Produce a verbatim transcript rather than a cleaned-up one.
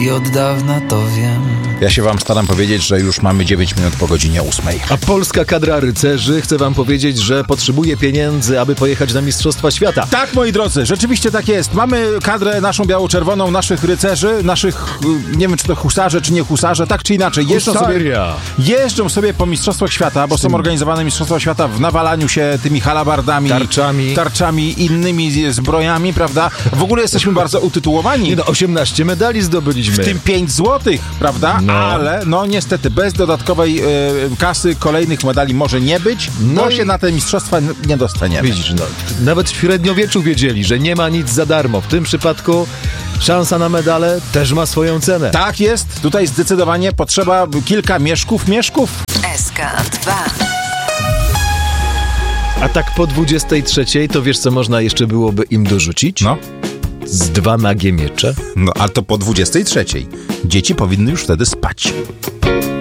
i od dawna to wiem. Ja się wam staram powiedzieć, że już mamy dziewięć minut po godzinie ósmej. A polska kadra rycerzy chce wam powiedzieć, że potrzebuje pieniędzy, aby pojechać na Mistrzostwa Świata. Tak, moi drodzy, rzeczywiście tak jest. Mamy kadrę naszą biało-czerwoną, naszych rycerzy, naszych, nie wiem czy to husarze, czy nie husarze, tak czy inaczej. Jeżdżą sobie, jeżdżą sobie po Mistrzostwach Świata, bo są organizowane Mistrzostwa Świata w nawalaniu się tymi halabardami, tarczami, tarczami innymi zbrojami, prawda? W ogóle jesteśmy bardzo utytułowani. Nie no, osiemnaście medali zdobyliśmy. W tym pięć złotych, prawda? No. Ale no niestety bez dodatkowej e, kasy kolejnych medali może nie być, no bo i... się na te mistrzostwa nie dostaniemy. Widzisz, no, nawet w średniowieczu wiedzieli, że nie ma nic za darmo. W tym przypadku szansa na medale też ma swoją cenę. Tak jest. Tutaj zdecydowanie potrzeba kilka mieszków, mieszków. S K dwa. A tak po dwudziestej trzeciej to wiesz, co można jeszcze byłoby im dorzucić? No. Z dwa nagie miecze. No, a to po dwudziestej trzeciej. Dzieci powinny już wtedy spać.